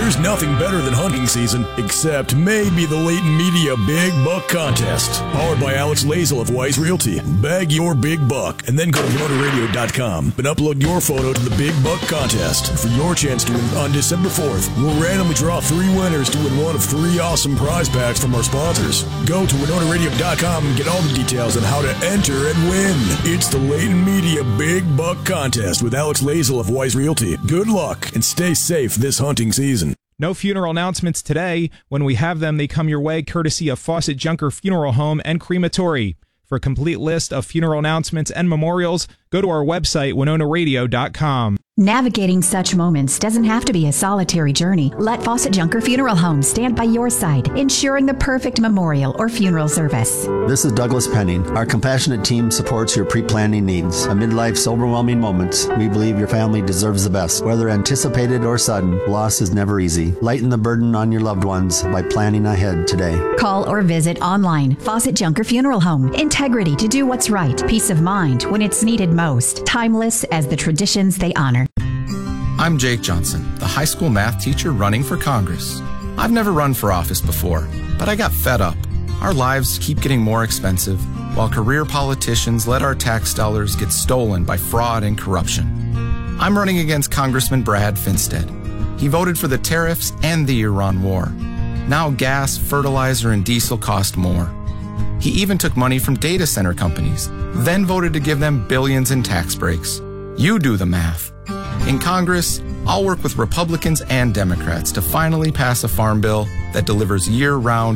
There's nothing better than hunting season, except maybe the Leighton Media Big Buck Contest. Powered by Alex Lazel of Wise Realty. Bag your big buck and then go to motorradio.com and upload your photo to the Big Buck Contest. For your chance to win on December 4th, we'll randomly draw 3 winners to win one of 3 awesome prize packs from our sponsors. Go to WinonaRadio.com and get all the details on how to enter and win. It's the Leighton Media Big Buck Contest with Alex Lazel of Wise Realty. Good luck and stay safe this hunting season. No funeral announcements today. When we have them, they come your way courtesy of Fawcett Junker Funeral Home and Crematory. For a complete list of funeral announcements and memorials, go to our website, WinonaRadio.com. Navigating such moments doesn't have to be a solitary journey. Let Fawcett Junker Funeral Home stand by your side, ensuring the perfect memorial or funeral service. This is Douglas Penning. Our compassionate team supports your pre-planning needs. Amid life's overwhelming moments, we believe your family deserves the best. Whether anticipated or sudden, loss is never easy. Lighten the burden on your loved ones by planning ahead today. Call or visit online. Fawcett Junker Funeral Home. Integrity to do what's right. Peace of mind when it's needed most. Timeless as the traditions they honor. I'm Jake Johnson, the high school math teacher running for Congress. I've never run for office before, but I got fed up. Our lives keep getting more expensive, while career politicians let our tax dollars get stolen by fraud and corruption. I'm running against Congressman Brad Finstead. He voted for the tariffs and the Iran war. Now gas, fertilizer, and diesel cost more. He even took money from data center companies, then voted to give them billions in tax breaks. You do the math. In Congress, I'll work with Republicans and Democrats to finally pass a farm bill that delivers year-round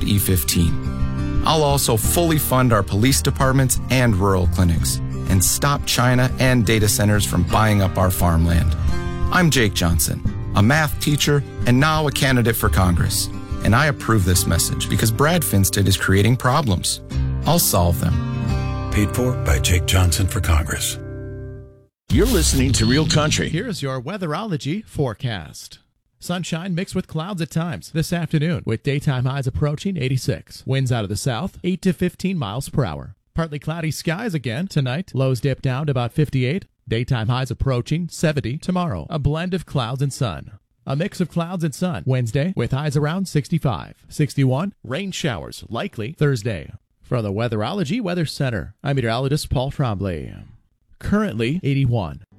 E15. I'll also fully fund our police departments and rural clinics and stop China and data centers from buying up our farmland. I'm Jake Johnson, a math teacher and now a candidate for Congress. And I approve this message because Brad Finstead is creating problems. I'll solve them. Paid for by Jake Johnson for Congress. You're listening to Real Country. Here's your weatherology forecast. Sunshine mixed with clouds at times this afternoon, with daytime highs approaching 86. Winds out of the south, 8 to 15 miles per hour. Partly cloudy skies again tonight. Lows dip down to about 58. Daytime highs approaching 70 tomorrow. A blend of clouds and sun. A mix of clouds and sun Wednesday with highs around 65. 61, rain showers likely Thursday. From the Weatherology Weather Center, I'm meteorologist Paul Trombley. Currently 81.